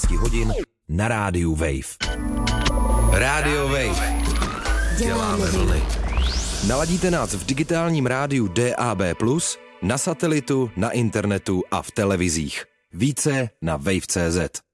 hodin na rádiu Wave. Rádio Wave. Děláme vlny. Naladíte nás v digitálním rádiu DAB+, na satelitu, na internetu a v televizích. Více na wave.cz.